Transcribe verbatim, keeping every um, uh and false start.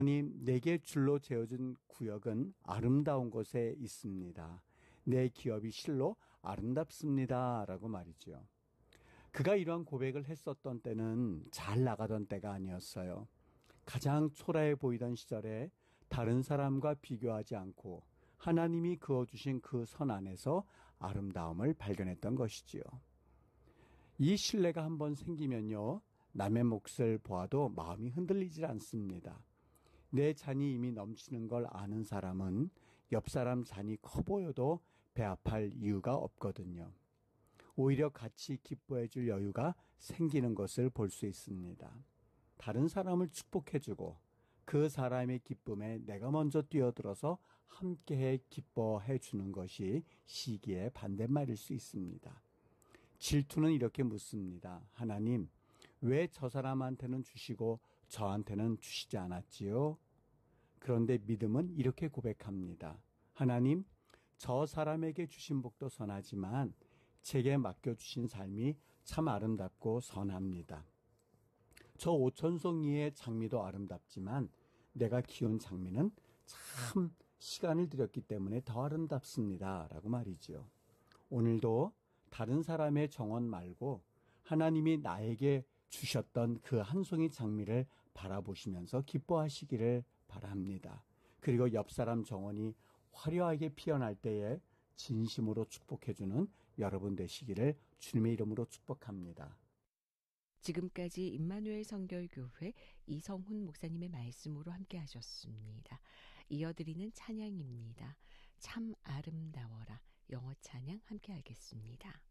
하나님, 내게 줄로 재어준 구역은 아름다운 곳에 있습니다. 내 기업이 실로 아름답습니다. 라고 말이죠. 그가 이러한 고백을 했었던 때는 잘 나가던 때가 아니었어요. 가장 초라해 보이던 시절에 다른 사람과 비교하지 않고 하나님이 그어주신 그 선 안에서 아름다움을 발견했던 것이지요. 이 신뢰가 한번 생기면요, 남의 몫을 보아도 마음이 흔들리질 않습니다. 내 잔이 이미 넘치는 걸 아는 사람은 옆 사람 잔이 커 보여도 배합할 이유가 없거든요. 오히려 같이 기뻐해 줄 여유가 생기는 것을 볼 수 있습니다. 다른 사람을 축복해주고 그 사람의 기쁨에 내가 먼저 뛰어들어서 함께해 기뻐해 주는 것이 시기의 반대말일 수 있습니다. 질투는 이렇게 묻습니다. 하나님, 왜 저 사람한테는 주시고 저한테는 주시지 않았지요? 그런데 믿음은 이렇게 고백합니다. 하나님, 저 사람에게 주신 복도 선하지만 제게 맡겨주신 삶이 참 아름답고 선합니다. 저 오천송이의 장미도 아름답지만 내가 키운 장미는 참 시간을 들였기 때문에 더 아름답습니다. 라고 말이죠. 오늘도 다른 사람의 정원 말고 하나님이 나에게 주셨던 그 한 송이 장미를 바라보시면서 기뻐하시기를 바랍니다. 그리고 옆 사람 정원이 화려하게 피어날 때에 진심으로 축복해주는 여러분 되시기를 주님의 이름으로 축복합니다. 지금까지 임마누엘 성결교회 이성훈 목사님의 말씀으로 함께 하셨습니다. 이어드리는 찬양입니다. 참 아름다워라. 영어 찬양 함께 하겠습니다.